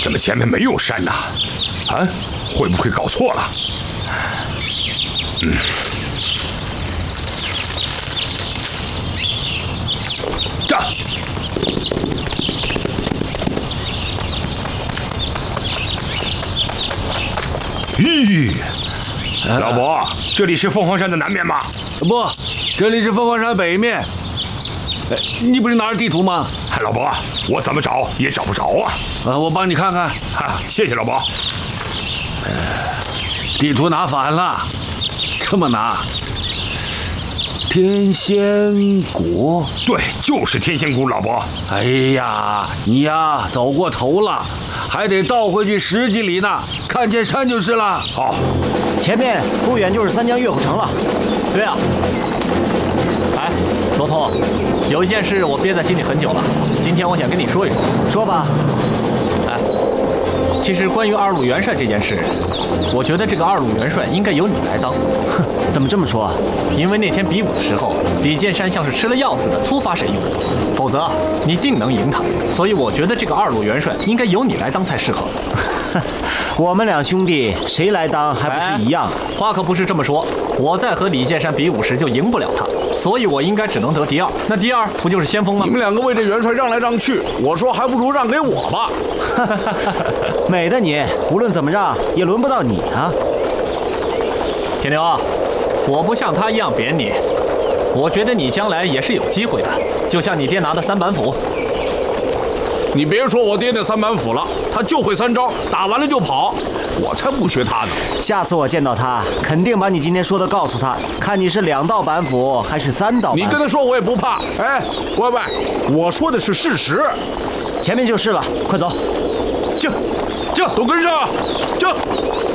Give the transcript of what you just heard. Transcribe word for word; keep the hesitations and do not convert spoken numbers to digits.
怎么前面没有山呢？啊，会不会搞错了？嗯。这。咦，老伯，这里是凤凰山的南面吗？ 不，这里是凤凰山北面。哎，你不是拿着地图吗？ 老伯，我怎么找也找不着啊！ 啊，我帮你看看。 哈，谢谢老伯。 呃，地图拿反了，这么拿。天仙谷， 对，就是天仙谷，老伯。 哎呀，你呀走过头了，还得倒回去十几里呢，看见山就是了。 好， 前面不远就是三江月虎城了。 对啊。哎，罗通，有一件事我憋在心里很久了，今天我想跟你说一说。 说吧。 哎，其实关于二路元帅这件事，我觉得这个二路元帅应该由你来当。 哼，怎么这么说？ 因为那天比武的时候，李剑山像是吃了药似的突发神勇，否则你定能赢他。所以我觉得这个二路元帅应该由你来当才适合。 我们两兄弟谁来当还不是一样？ 哎，话可不是这么说。我在和李剑山比武时就赢不了他，所以我应该只能得第二。那第二不就是先锋吗？ 你们两个为这元帅让来让去，我说还不如让给我吧。 美的你，无论怎么让也轮不到你啊！ 铁牛，我不像他一样贬你，我觉得你将来也是有机会的，就像你爹拿的三板斧。 你别说我爹那三板斧了，他就会三招，打完了就跑，我才不学他呢。 下次我见到他，肯定把你今天说的告诉他，看你是两道板斧还是三道板斧。 你跟他说我也不怕。哎，乖乖，我说的是事实。 前面就是了，快走。 这，这都跟上，这。